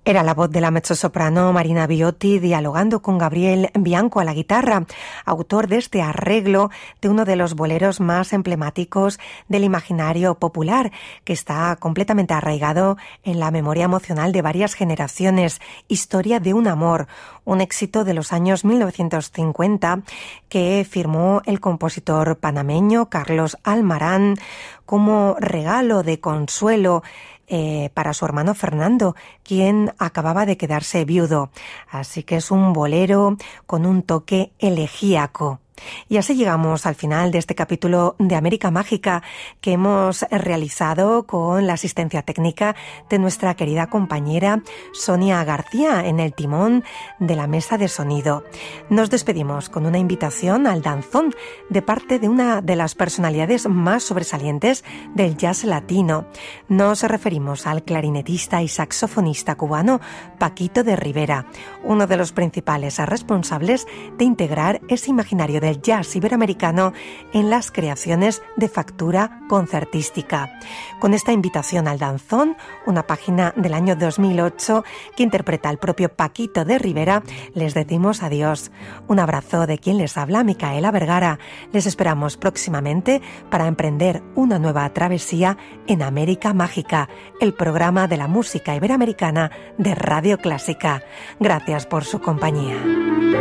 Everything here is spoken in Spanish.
Era la voz de la mezzosoprano Marina Viotti dialogando con Gabriel Bianco a la guitarra, autor de este arreglo de uno de los boleros más emblemáticos del imaginario popular, que está completamente arraigado en la memoria emocional de varias generaciones. Historia de un amor, un éxito de los años 1950 que firmó el compositor panameño Carlos Almarán como regalo de consuelo para su hermano Fernando, quien acababa de quedarse viudo. Así que es un bolero con un toque elegíaco. Y así llegamos al final de este capítulo de América Mágica que hemos realizado con la asistencia técnica de nuestra querida compañera Sonia García en el timón de la mesa de sonido. Nos despedimos con una invitación al danzón de parte de una de las personalidades más sobresalientes del jazz latino. Nos referimos al clarinetista y saxofonista cubano Paquito de Rivera, uno de los principales responsables de integrar ese imaginario del jazz iberoamericano en las creaciones de factura concertística. Con esta invitación al danzón, una página del año 2008 que interpreta el propio Paquito de Rivera, les decimos adiós. Un abrazo de quien les habla, Micaela Vergara. Les esperamos próximamente para emprender una nueva travesía en América Mágica, el programa de la música iberoamericana de Radio Clásica. Gracias por su compañía.